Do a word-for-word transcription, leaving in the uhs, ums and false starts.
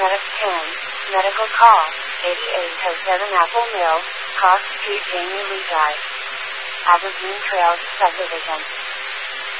Medic ten, Medical Call, eighty-eight oh seven Apple Mill, Cross Street, Jamie Lee Drive. Aberdeen Trails Subdivision.